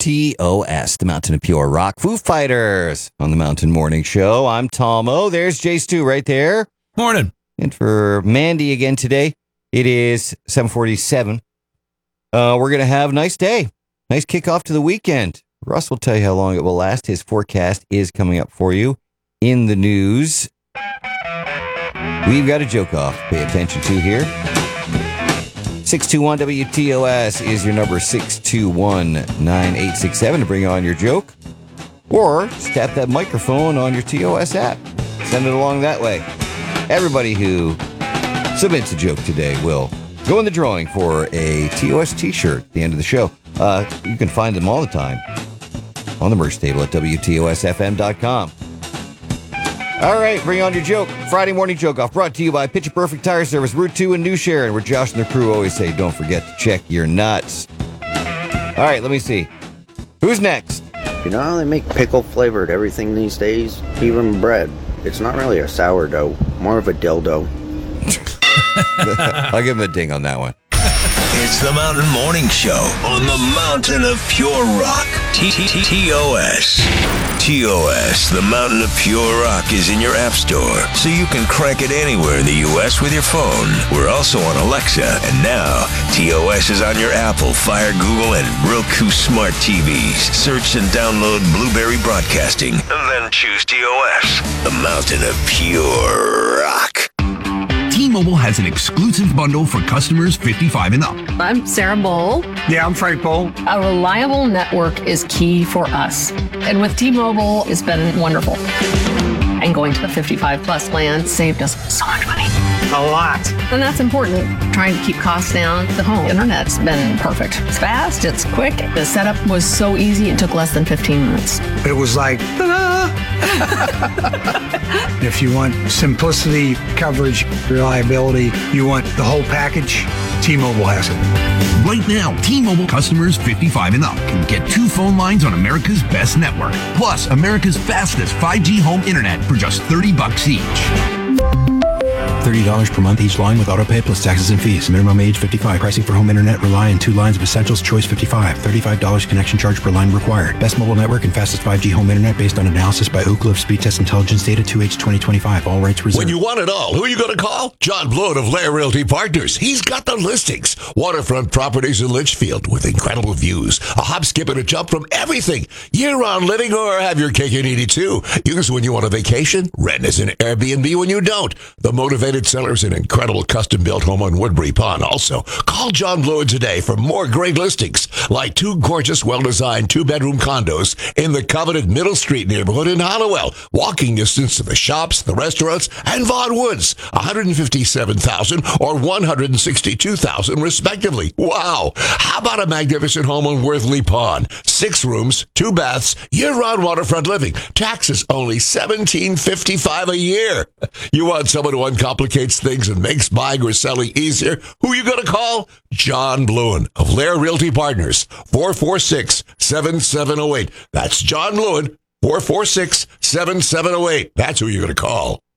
TOS, the Mountain of Pure Rock. Foo Fighters on the Mountain Morning Show. I'm Tom O. There's Jay Stu right there. Morning. And for Mandy again today, it is 7:47. We're going to have a nice day. Nice kickoff to the weekend. Russ will tell you how long it will last. His forecast is coming up for you in the news. We've got a joke off to pay attention to here. 621 WTOS is your number, 621-9867 to bring on your joke. Or just tap that microphone on your TOS app. Send it along that way. Everybody who submits a joke today will go in the drawing for a TOS t-shirt at the end of the show. You can find them all the time on the merch table at WTOSFM.com. All right, bring on your joke. Friday morning joke off brought to you by Pitcher Perfect Tire Service, Route 2 in New Sharon, where Josh and the crew always say, don't forget to check your nuts. All right, let me see. Who's next? You know how they make pickle-flavored everything these days? Even bread. It's not really a sourdough, more of a dildo. I'll give him a ding on that one. It's the Mountain Morning Show on the Mountain of Pure Rock. TOS. TOS, the Mountain of Pure Rock, is in your app store, so you can crank it anywhere in the U.S. with your phone. We're also on Alexa, and now TOS is on your Apple, Fire, Google, and Roku smart TVs. Search and download Blueberry Broadcasting, and then choose TOS, the Mountain of Pure Rock. T-Mobile has an exclusive bundle for customers 55 and up. I'm Sarah Bowl. Yeah, I'm Frank Bowl. A reliable network is key for us. And with T-Mobile, it's been wonderful. And going to the 55 plus plan saved us so much money. A lot. And that's important. Trying to keep costs down. The home internet's been perfect. It's fast, it's quick. The setup was so easy, it took less than 15 minutes. It was like, ta-da! If you want simplicity, coverage, reliability, you want the whole package, T-Mobile has it. Right now, T-Mobile customers 55 and up can get 2 phone lines on America's best network, plus America's fastest 5G home internet for just $30 each. $30 per month each line with autopay plus taxes and fees. Minimum age 55. Pricing for home internet rely on 2 lines of Essentials Choice 55. $35 connection charge per line required. Best mobile network and fastest 5G home internet based on analysis by Ookla of Speed Test Intelligence data 2H 2025. All rights reserved. When you want it all, who are you going to call? John Blood of Lair Realty Partners. He's got the listings. Waterfront properties in Litchfield with incredible views. A hop, skip, and a jump from everything. Year-round living or have your cake and eat it too. Use when you want a vacation. Rent as an Airbnb when you don't. The motivated sellers, an incredible custom-built home on Woodbury Pond. Also, call John Blood today for more great listings, like 2 gorgeous, well-designed 2-bedroom condos in the coveted Middle Street neighborhood in Hollowell. Walking distance to the shops, the restaurants, and Vaughan Woods. $157,000 or $162,000 respectively. Wow! How about a magnificent home on Worthley Pond? 6 rooms, 2 baths, year-round waterfront living. Taxes only $1,755 a year. You want someone who uncomplicates things and makes buying or selling easier? Who are you going to call? John Lewin of Lair Realty Partners. 446-7708. That's John Lewin. 446-7708. That's who you're going to call.